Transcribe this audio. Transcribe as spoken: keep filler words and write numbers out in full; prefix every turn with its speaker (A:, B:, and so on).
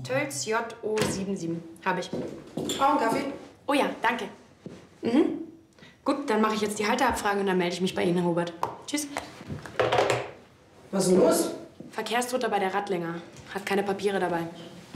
A: Tölz J O siebenundsiebzig. Habe ich.
B: Brauchen einen Kaffee?
A: Oh ja, danke. Mhm. Gut, dann mache ich jetzt die Halteabfrage und dann melde ich mich bei Ihnen, Herr Hubert. Tschüss.
B: Was ist denn los?
A: Verkehrstoter bei der Radlinger. Hat keine Papiere dabei.